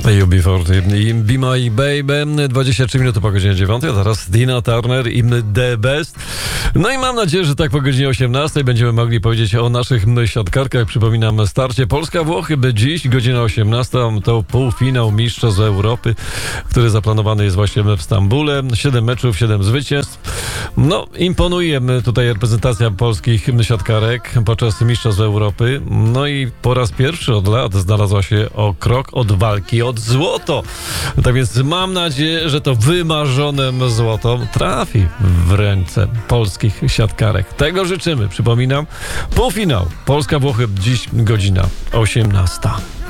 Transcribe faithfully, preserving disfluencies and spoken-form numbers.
U B czterdzieści i Be My Baby, dwadzieścia trzy minuty po godzinie dziewiątej, a teraz Tina Turner i The Best. No i mam nadzieję, że tak po godzinie osiemnastej będziemy mogli powiedzieć o naszych siatkarkach. Przypominam, starcie Polska-Włochy, by dziś, godzina osiemnasta, to półfinał Mistrzostw Europy, który zaplanowany jest właśnie w Stambule. Siedem meczów, siedem zwycięstw. No, imponuje tutaj reprezentacja polskich siatkarek podczas Mistrzostw Europy. No i po raz pierwszy od lat znalazła się o krok od walki o złoto. Tak więc mam nadzieję, że to wymarzone złoto trafi w ręce polskich siatkarek. Tego życzymy. Przypominam, półfinał Polska-Włochy dziś godzina osiemnasta.